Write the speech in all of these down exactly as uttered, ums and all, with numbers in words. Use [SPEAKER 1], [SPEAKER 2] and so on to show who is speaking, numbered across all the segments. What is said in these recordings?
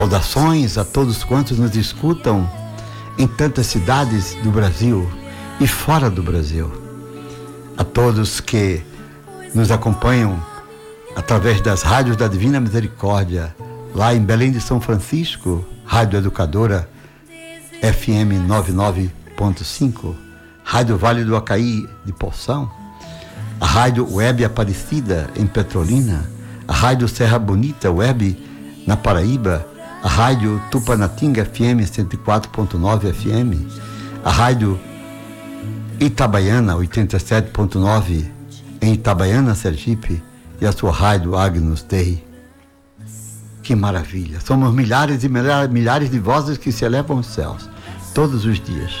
[SPEAKER 1] Saudações a todos quantos nos escutam em tantas cidades do Brasil e fora do Brasil. A todos que nos acompanham através das rádios da Divina Misericórdia, lá em Belém de São Francisco, Rádio Educadora F M noventa e nove ponto cinco, Rádio Vale do Acaí de Poção, a Rádio Web Aparecida em Petrolina, a Rádio Serra Bonita Web na Paraíba, a Rádio Tupanatinga F M cento e quatro ponto nove F M, a Rádio Itabaiana oitenta e sete ponto nove em Itabaiana, Sergipe, e a sua Rádio Agnus Dei. Que maravilha! Somos milhares e milhares, milhares de vozes que se elevam aos céus todos os dias.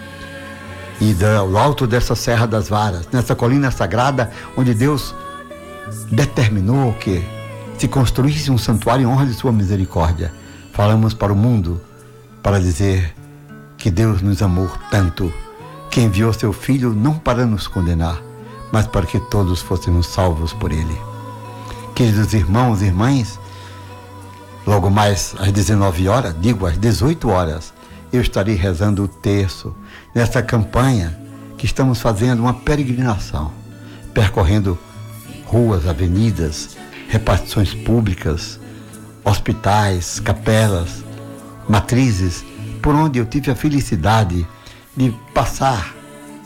[SPEAKER 1] E do alto dessa Serra das Varas, nessa colina sagrada, onde Deus determinou que se construísse um santuário em honra de sua misericórdia, falamos para o mundo para dizer que Deus nos amou tanto, que enviou seu Filho não para nos condenar, mas para que todos fôssemos salvos por Ele. Queridos irmãos e irmãs, logo mais às dezenove horas, digo às dezoito horas, eu estarei rezando o terço nessa campanha que estamos fazendo, uma peregrinação, percorrendo ruas, avenidas, repartições públicas, hospitais, capelas, matrizes, por onde eu tive a felicidade de passar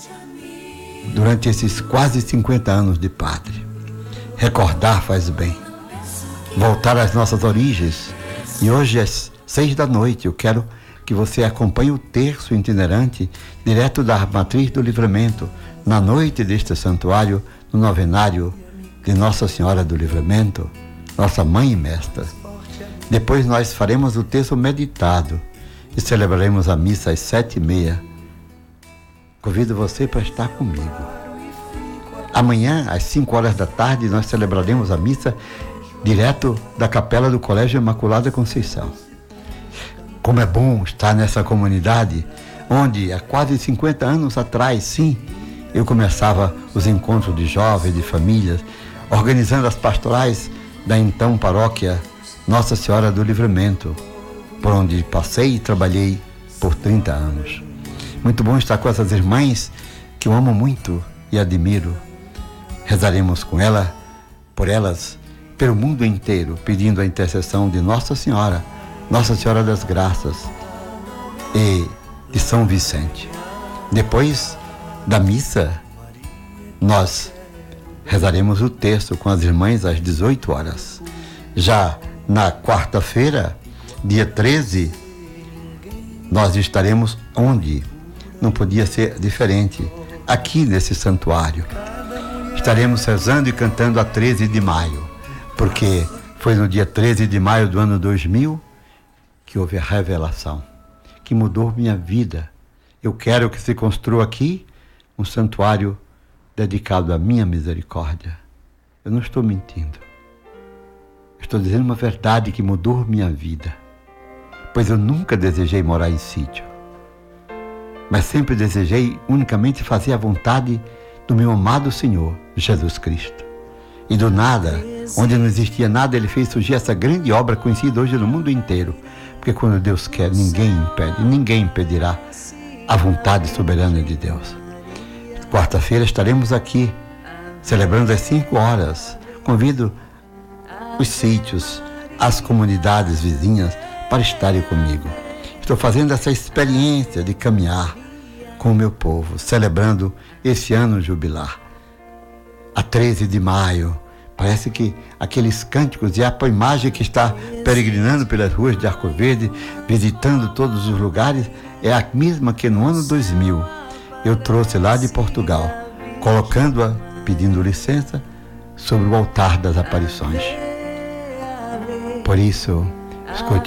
[SPEAKER 1] durante esses quase cinquenta anos de padre. Recordar faz bem, voltar às nossas origens. E hoje às seis da noite eu quero que você acompanhe o terço itinerante direto da Matriz do Livramento, na noite deste santuário, no novenário de Nossa Senhora do Livramento, nossa Mãe e Mestra. Depois nós faremos o terço meditado e celebraremos a missa às sete e meia. Convido você para estar comigo. Amanhã, às cinco horas da tarde, nós celebraremos a missa direto da capela do Colégio Imaculada Conceição. Como é bom estar nessa comunidade, onde há quase cinquenta anos atrás, sim, eu começava os encontros de jovens, de famílias, organizando as pastorais da então paróquia Nossa Senhora do Livramento, por onde passei e trabalhei por trinta anos. Muito bom estar com essas irmãs que eu amo muito e admiro. Rezaremos com ela, por elas, pelo mundo inteiro, pedindo a intercessão de Nossa Senhora, Nossa Senhora das Graças e de São Vicente. Depois da missa, nós rezaremos o terço com as irmãs às dezoito horas. Já na quarta-feira, dia treze, nós estaremos onde? Não podia ser diferente, aqui nesse santuário. Estaremos rezando e cantando a treze de maio, porque foi no dia treze de maio do ano dois mil que houve a revelação, que mudou minha vida. Eu quero que se construa aqui um santuário dedicado à minha misericórdia. Eu não estou mentindo. Estou dizendo uma verdade que mudou minha vida, pois eu nunca desejei morar em sítio, mas sempre desejei unicamente fazer a vontade do meu amado Senhor, Jesus Cristo. E do nada, onde não existia nada, Ele fez surgir essa grande obra conhecida hoje no mundo inteiro, porque quando Deus quer, ninguém impede, ninguém impedirá a vontade soberana de Deus. Quarta-feira estaremos aqui, celebrando às cinco horas. Convido os sítios, as comunidades vizinhas para estarem comigo. Estou fazendo essa experiência de caminhar com o meu povo, celebrando esse ano jubilar. A treze de maio, parece que aqueles cânticos e a imagem que está peregrinando pelas ruas de Arco Verde, visitando todos os lugares, é a mesma que no ano dois mil eu trouxe lá de Portugal, colocando-a, pedindo licença, sobre o altar das aparições. Por isso, escute